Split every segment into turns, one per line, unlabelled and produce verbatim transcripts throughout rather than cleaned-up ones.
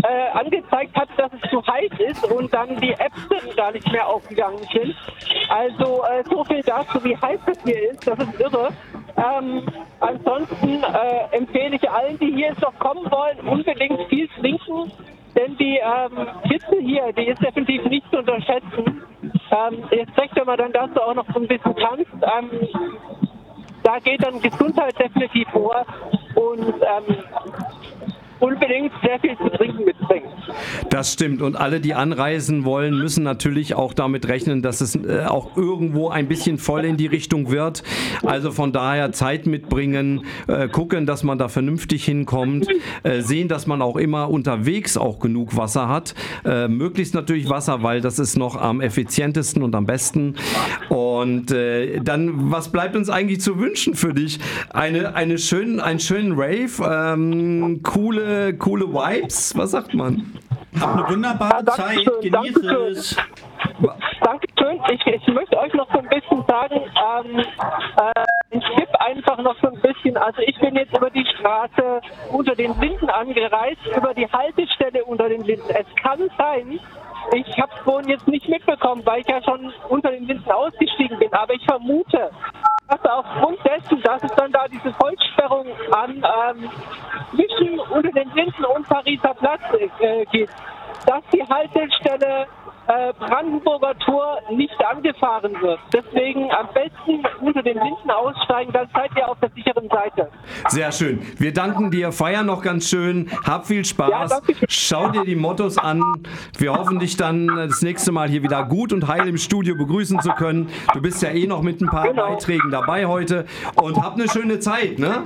äh, angezeigt hat, dass es zu heiß ist und dann die Apps dann gar nicht mehr aufgegangen sind. Also äh, so viel dazu, wie heiß es hier ist, das ist irre. Ähm, ansonsten äh, empfehle ich allen, die hier jetzt noch kommen wollen, unbedingt viel trinken, denn die ähm, Hitze hier, die ist definitiv nicht zu unterschätzen. Ähm, jetzt recht, wenn man dann dazu auch noch so ein bisschen tanzt, ähm, da geht dann Gesundheit definitiv vor und ähm, unbedingt sehr viel zu trinken mitbringen.
Das stimmt. Und alle, die anreisen wollen, müssen natürlich auch damit rechnen, dass es äh, auch irgendwo ein bisschen voll in die Richtung wird. Also von daher Zeit mitbringen, äh, gucken, dass man da vernünftig hinkommt, äh, sehen, dass man auch immer unterwegs auch genug Wasser hat. Äh, möglichst natürlich Wasser, weil das ist noch am effizientesten und am besten. Und äh, dann, was bleibt uns eigentlich zu wünschen für dich? Eine, eine schönen, einen schönen Rave, ähm, coole Coole Vibes, was sagt man?
Hab eine wunderbare
ja,
Zeit,
schön,
genieße es.
Dankeschön. Ich, ich möchte euch noch so ein bisschen sagen, ähm, äh, ich gebe einfach noch so ein bisschen, also ich bin jetzt über die Straße unter den Linden angereist, über die Haltestelle unter den Linden. Es kann sein, ich habe es vorhin jetzt nicht mitbekommen, weil ich ja schon unter den Linden ausgestiegen bin, aber ich vermute, dass aufgrund dessen, dass es dann da diese Vollsperrung an ähm, zwischen unter den Linden und Pariser Platz äh, geht, dass die Haltestelle äh, Brandenburger Tor nicht angefahren wird. Deswegen am besten unter den Linden aussteigen, dann seid ihr auf der sicheren Seite.
Sehr schön. Wir danken dir, feiern noch ganz schön, hab viel Spaß,
ja, danke.
Schau dir die Mottos an. Wir hoffen, dich dann das nächste Mal hier wieder gut und heil im Studio begrüßen zu können. Du bist ja eh noch mit ein paar genau. Beiträgen dabei heute und hab eine schöne Zeit, ne?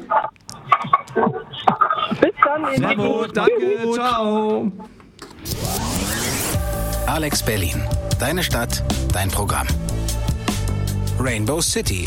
Bis dann.
Sehr gut, danke, gut. Ciao.
Alex Berlin. Deine Stadt, dein Programm. Rainbow City.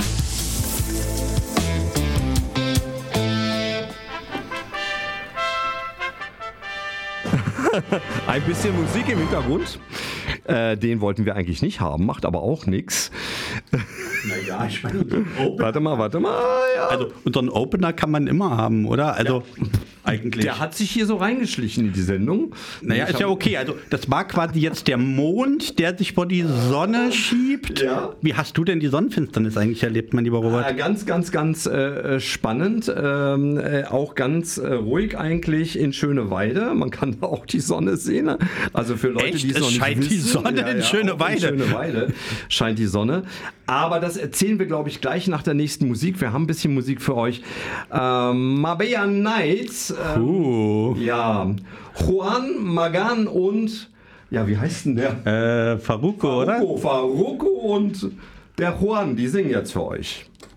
Ein bisschen Musik im Hintergrund. Äh, den wollten wir eigentlich nicht haben, macht aber auch nichts.
Naja, ich meine,
warte mal, warte mal. Ja.
Also unseren Opener kann man immer haben, oder? Also ja. Eigentlich.
Der hat sich hier so reingeschlichen in die Sendung.
Naja, ist ja okay. Also das war quasi jetzt der Mond, der sich vor die Sonne schiebt.
Ja.
Wie hast du denn die Sonnenfinsternis eigentlich erlebt, mein lieber Robert?
Ja, ganz, ganz, ganz äh, spannend. Ähm, äh, auch ganz äh, ruhig eigentlich in Schöneweide. Man kann da auch die Sonne sehen. Also für Leute,
Echt?
die es noch
Es
nicht
scheint
wissen.
die Sonne
ja,
in
ja,
Schöneweide.
In Schöneweide scheint die Sonne. Aber das erzählen wir, glaube ich, gleich nach der nächsten Musik. Wir haben ein bisschen Musik für euch. Ähm, Marbella Nights. Ähm,
uh.
Ja. Juan, Magan und, ja, wie heißt denn der?
Äh, Farruko, oder?
Farruko, Farruko und der Juan, die singen jetzt für euch.